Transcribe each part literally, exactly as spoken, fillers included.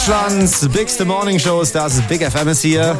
Deutschlands bigste Morning Show ist das. Big F M ist hier.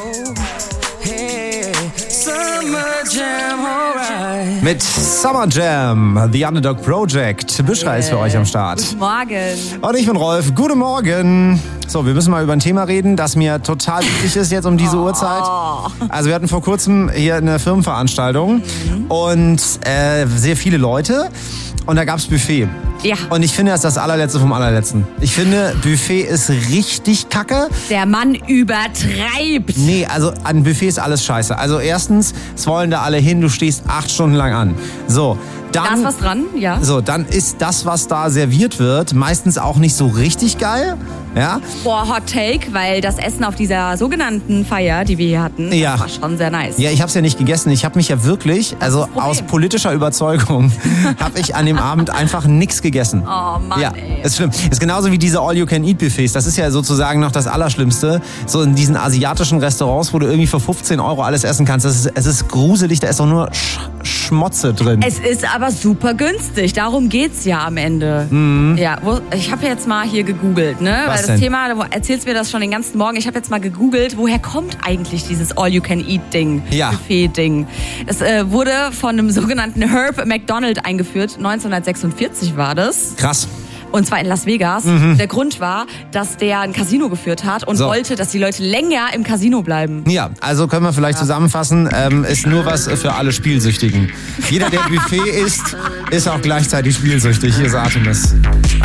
Mit Summer Jam, The Underdog Project. Büschra ist für euch am Start. Guten Morgen. Und ich bin Rolf. Guten Morgen. So, wir müssen mal über ein Thema reden, das mir total wichtig ist jetzt um diese oh. Uhrzeit. Also wir hatten vor kurzem hier eine Firmenveranstaltung mhm. und äh, sehr viele Leute. Und da gab's Buffet. Ja. Und ich finde, das ist das allerletzte vom allerletzten. Ich finde, Buffet ist richtig kacke. Der Mann übertreibt. Nee, also an Buffet ist alles scheiße. Also erstens, es wollen da alle hin, du stehst acht Stunden lang an. So, dann... Da ist was dran, ja. So, dann ist das, was da serviert wird, meistens auch nicht so richtig geil. Ja? Boah, Hot Take, weil das Essen auf dieser sogenannten Feier, die wir hier hatten, ja. das war schon sehr nice. Ja, ich habe es ja nicht gegessen. Ich habe mich ja wirklich, also aus politischer Überzeugung, habe ich an dem Abend einfach nichts gegessen. Oh Mann, ja, ey. Ist schlimm. Ist genauso wie diese All-You-Can-Eat-Buffets. Das ist ja sozusagen noch das Allerschlimmste. So in diesen asiatischen Restaurants, wo du irgendwie für fünfzehn Euro alles essen kannst. Das ist, es ist gruselig, da ist doch nur Sch Schmotze drin. Es ist aber super günstig. Darum geht's ja am Ende. Mhm. Ja, wo, ich habe jetzt mal hier gegoogelt, ne? Was Weil das denn? Thema, du erzählst mir das schon den ganzen Morgen. Ich habe jetzt mal gegoogelt, woher kommt eigentlich dieses All-You-Can-Eat-Ding, ja. Buffet-Ding. Es äh, wurde von einem sogenannten Herb McDonald eingeführt. neunzehnhundertsechsundvierzig war das. Krass. Und zwar in Las Vegas. Mhm. Der Grund war, dass der ein Casino geführt hat und so. wollte, dass die Leute länger im Casino bleiben. Ja, also können wir vielleicht ja. zusammenfassen, ähm, ist nur was für alle Spielsüchtigen. Jeder, der Buffet isst, ist auch gleichzeitig spielsüchtig. Hier ist Artemis.